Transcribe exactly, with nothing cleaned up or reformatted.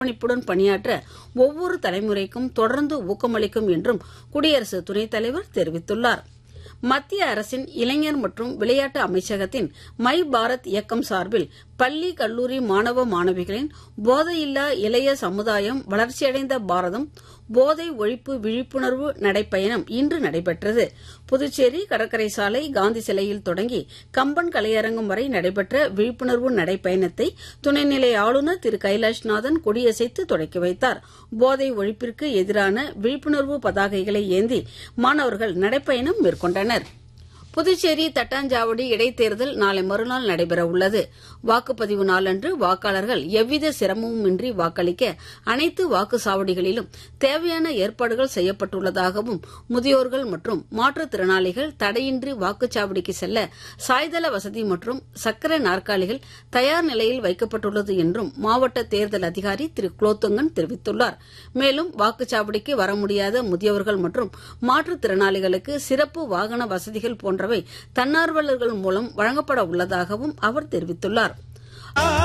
அர்ப்பணிப்புடன் பணியாற்ற ஒவ்வொரு தலைமுறைக்கும் தொடர்ந்து ஊக்கமளிக்கும் என்றும் குடியரசு துணைத் தலைவர் தெரிவித்துள்ளார். மத்திய அரசின் இளைஞர் மற்றும் விளையாட்டு அமைச்சகத்தின் மை பாரத் இயக்கம் சார்பில் பள்ளி கல்லூரி மாணவ மாணவிகளின் போதையில்லா இளைய சமுதாயம் வளர்ச்சியடைந்த பாரதம் போதை ஒழிப்பு விழிப்புணர்வு நடைப்பயணம் இன்று நடைபெற்றது. புதுச்சேரி கடற்கரை சாலை காந்தி சிலையில் தொடங்கி கம்பன் கலையரங்கம் வரை நடைபெற்ற விழிப்புணர்வு நடைப்பயணத்தை துணைநிலை ஆளுநர் திரு கைலாஷ்நாதன் கொடியசைத்து தொடக்கி வைத்தார். போதை ஒழிப்பிற்கு எதிரான விழிப்புணர்வு பதாகைகளை ஏந்தி மாணவர்கள் நடைப்பயணம் மேற்கொண்டனர். புதுச்சேரி தட்டாஞ்சாவடி இடைத்தேர்தல் நாளை மறுநாள் நடைபெறவுள்ளது. வாக்குப்பதிவு நாளன்று வாக்காளர்கள் எவ்வித சிரமமுமின்றி வாக்களிக்க அனைத்து வாக்குச்சாவடிகளிலும் தேவையான ஏற்பாடுகள் செய்யப்பட்டுள்ளதாகவும் முதியோர்கள் மற்றும் மாற்றுத்திறனாளிகள் தடையின்றி வாக்குச்சாவடிக்கு செல்ல சாய்தள வசதி மற்றும் சக்கர நாற்காலிகள் தயார் நிலையில் வைக்கப்பட்டுள்ளது என்றும் மாவட்ட தேர்தல் அதிகாரி திரு குலோத்துங்கன் தெரிவித்துள்ளார். மேலும் வாக்குச்சாவடிக்கு வர முடியாத முதியவர்கள் மற்றும் மாற்றுத்திறனாளிகளுக்கு சிறப்பு வாகன வசதிகள் போன்ற தன்னார்வலர்கள் மூலம் வழங்கப்பட உள்ளதாகவும் அவர் தெரிவித்துள்ளார்.